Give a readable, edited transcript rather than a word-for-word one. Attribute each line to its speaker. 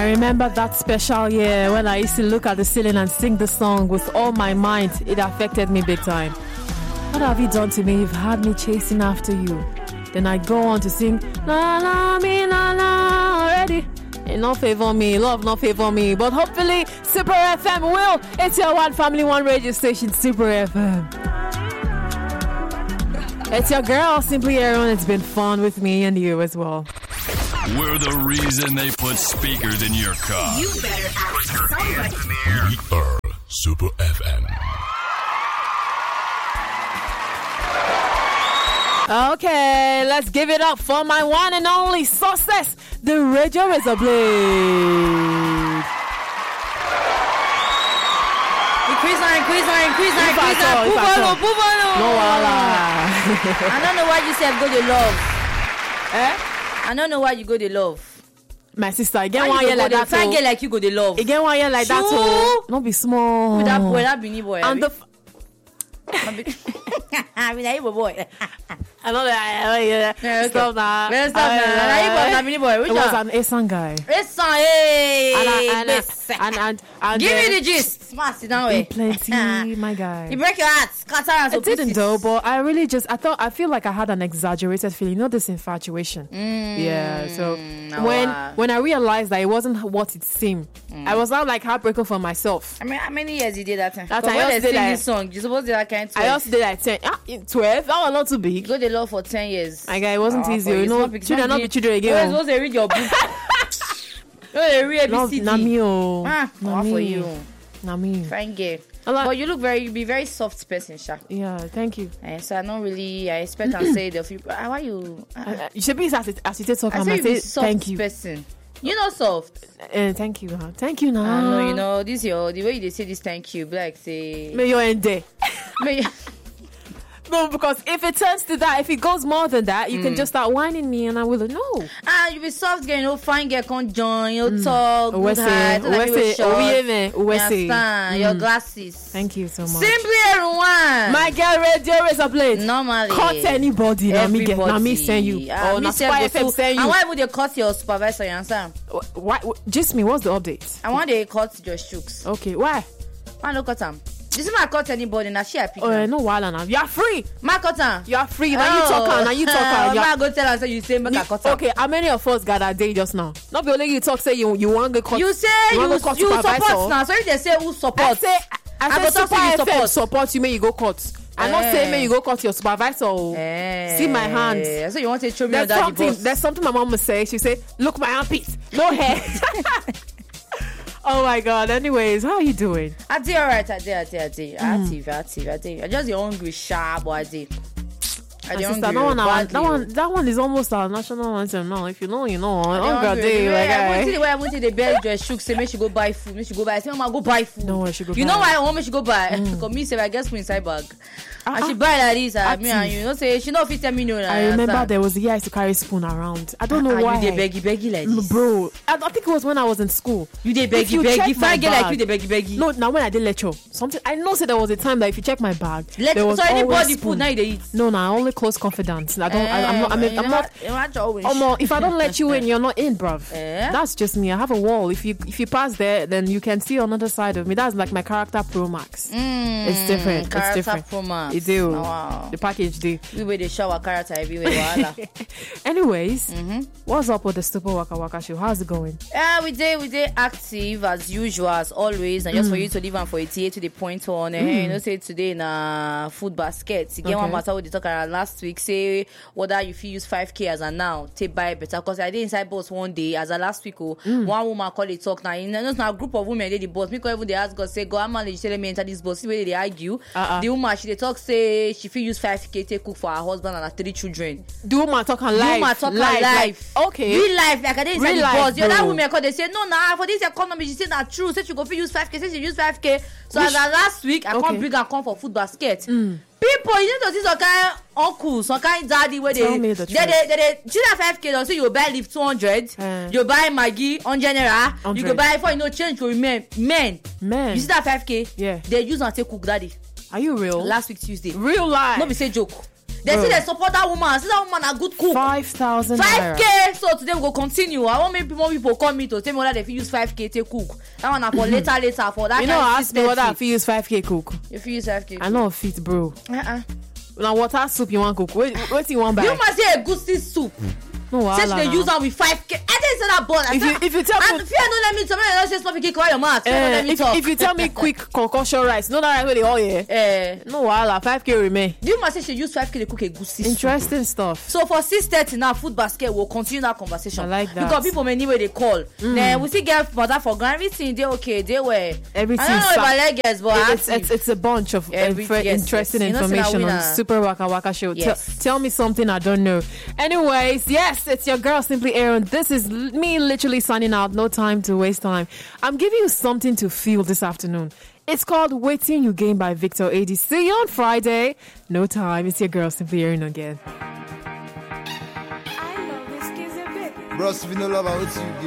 Speaker 1: I remember that special year when I used to look at the ceiling and sing the song with all my might. It affected me big time. What have you done to me? You've had me chasing after you. Then I go on to sing la la me la la already. It not favor me, love not favor me. But hopefully Super FM will. It's your one family, one radio station, Super FM. It's your girl, Simply Aaron. It's been fun with me and you as well.
Speaker 2: We're the reason they put speakers in your car.
Speaker 3: You better ask somebody.
Speaker 2: We are Super FM.
Speaker 1: Okay, let's give it up for my one and only success, the Radio Razor Blade.
Speaker 4: Increase on.
Speaker 1: No,
Speaker 4: I don't know why you said go to love.
Speaker 1: Eh?
Speaker 4: I don't know why you go to love.
Speaker 1: My sister, again one year like that.
Speaker 4: Try get like you go to love.
Speaker 1: Again 1 year like that. Oh, not be small.
Speaker 4: With that boy, that Benin boy.
Speaker 1: And the
Speaker 4: I mean, I boy.
Speaker 1: I know that. Stop now.
Speaker 4: Let's stop now. Benin boy. Which
Speaker 1: It was
Speaker 4: one?
Speaker 1: an Esan guy.
Speaker 4: Esan, hey.
Speaker 1: And
Speaker 4: Give me the gist. Smart, sit down way.
Speaker 1: Plenty, my guy.
Speaker 4: You break your heart.
Speaker 1: I didn't though, but I really I feel like I had an exaggerated feeling, this infatuation. Yeah, so when I realized that it wasn't what it seemed, I was not like heartbroken for myself.
Speaker 4: I mean, how many years you did that time?
Speaker 1: That time I also did
Speaker 4: this song. You supposed to do that kind of 12.
Speaker 1: I also did like 10, 12. That was not too big.
Speaker 4: Go to law for 10 years.
Speaker 1: My guy, it wasn't easy. Children not be children again.
Speaker 4: You're supposed to read your book. You're read ABCD.
Speaker 1: Nami,
Speaker 4: Nami for you.
Speaker 1: Nami.
Speaker 4: Fine girl. But you be very soft person, Sha.
Speaker 1: Yeah, thank you.
Speaker 4: So I don't really, I expect and say the few. How are you?
Speaker 1: You should be as you talk.
Speaker 4: I say soft
Speaker 1: thank you.
Speaker 4: Person. You know soft.
Speaker 1: Thank you. Thank you now.
Speaker 4: I know, this the way they say this thank you, be like say.
Speaker 1: May you end there. No, because if it turns to that, if it goes more than that, you can just start whining me and I will know.
Speaker 4: You be soft girl, fine girl, can't join, you talk, good height, your glasses.
Speaker 1: Thank you so much.
Speaker 4: Simply everyone.
Speaker 1: My girl, Radio Razor Blade.
Speaker 4: Normally.
Speaker 1: Cut anybody. Now me send you.
Speaker 4: Or
Speaker 1: now Spy FM send you.
Speaker 4: And why would they cut your supervisor, you understand?
Speaker 1: Why? Just me, what's the update?
Speaker 4: I want they cut your shooks.
Speaker 1: Okay, why?
Speaker 4: Why not cut them? This is not cut anybody. Now she happy.
Speaker 1: Oh, no, why now? You are free.
Speaker 4: Ma cut them.
Speaker 1: You are free. Now you talk. Now you talk.
Speaker 4: I go tell her say you say make I cut them.
Speaker 1: Okay, how many of us got that day just now? Not be only you talk say you want to cut.
Speaker 4: You say you support now. So if they say who support,
Speaker 1: I say Super support you. May you go cut. I'm not saying may you go cut your supervisor. See my hands.
Speaker 4: So you want to show me your daddy boss?
Speaker 1: There's something my mom would say. She say, "Look my armpits, no hair." Oh my God. Anyways, how are you doing?
Speaker 4: I did alright. I did. Active. I just the hungry sharp, but I did.
Speaker 1: That one is almost our national anthem now. If you know, you know.
Speaker 4: I went to the bed, just shook, say, make she go buy food. Make she go buy. I said, Mama, go buy food.
Speaker 1: No, I should go buy.
Speaker 4: You know why I want me to go buy? Because me say, I guess me inside bag. And she buy like this. Me and you know, say, she know if it's 10 million.
Speaker 1: I remember there was a year I used to carry spoon around. I don't know why.
Speaker 4: You did beggy like this?
Speaker 1: Bro, I think it was when I was in school.
Speaker 4: You did beggy. If I get like you, did beggy.
Speaker 1: No, now when I did lecture, something I know said there was a time that if you check my bag,
Speaker 4: there was anybody food now they eat.
Speaker 1: No, only close confidence. I'm not. If I don't let you in, you're not in, bruv. That's just me. I have a wall. If you pass there, then you can see another side of me. That's like my character Pro Max. It's different.
Speaker 4: Character Pro Max.
Speaker 1: It do. Wow. The package do.
Speaker 4: We will show our character everywhere.
Speaker 1: Anyways, what's up with the Super Waka Waka show? How's it going?
Speaker 4: We did active as usual, as always, and just for you to leave and for it to the point on. You know, say today in a food basket. Again, one matter what they talk about last week. Say whether you feel use 5K as a now, take buy better. Because I did inside boss one day as a last week. One woman call it talk now. In a group of women, they the boss. Because even they ask God, say, go, I'm managed to tell me enter this boss. See where they argue. The woman, she they talk, say she feel use 5K, take cook for her husband and her 3 children.
Speaker 1: The woman talk on live.
Speaker 4: The woman talk on live.
Speaker 1: Okay.
Speaker 4: Real life, like I did inside the boss. The other women call, they say, no, for this economy, she say that true. Say she go use 5K, say she use 5K. So as a last week, I can't bring her come for food basket. People, you need to see some kind of uncle, some kind of daddy where they choose that 5K, so you buy lift 200, you buy Maggie 100 naira, you go buy for change for men. You see that 5K?
Speaker 1: Yeah.
Speaker 4: They use and say cook daddy.
Speaker 1: Are you real?
Speaker 4: Last week Tuesday.
Speaker 1: Real life.
Speaker 4: No be say joke. They say they support that woman. See that woman a good cook.
Speaker 1: 5,000 naira.
Speaker 4: 5K. So today we go continue. I want more people call me to tell me whether they use 5K to cook. That one for later for that.
Speaker 1: You know, ask me whether I fit use 5K cook.
Speaker 4: If you use 5K.
Speaker 1: I know fit, bro. Now water soup you want cook? What you want buy?
Speaker 4: You must say a goosey soup.
Speaker 1: No,
Speaker 4: since they use that with 5K. I didn't say that board.
Speaker 1: If you tell me,
Speaker 4: if you don't let me tell me, don't say stop your mouth.
Speaker 1: If you tell me quick concoction rice, no that really all no wahala 5K remain.
Speaker 4: You must say she use 5K to cook a goosey soup.
Speaker 1: Interesting stuff.
Speaker 4: So for 6:30 now, food basket will continue that conversation.
Speaker 1: I like that
Speaker 4: because people may need where they call. Then we still get for that for everything. They okay. They were
Speaker 1: everything.
Speaker 4: I don't know about leggings, but
Speaker 1: it's a bunch of interesting information on Super Waka Waka Show.
Speaker 4: Yes.
Speaker 1: Tell me something I don't know. Anyways, yes, it's your girl Simply Aaron. This is me literally signing out. No time to waste time. I'm giving you something to feel this afternoon. It's called Waiting You Gain by Victor AD. See you on Friday. No time. It's your girl Simply Aaron again.
Speaker 5: Bros, if you no love, I want you.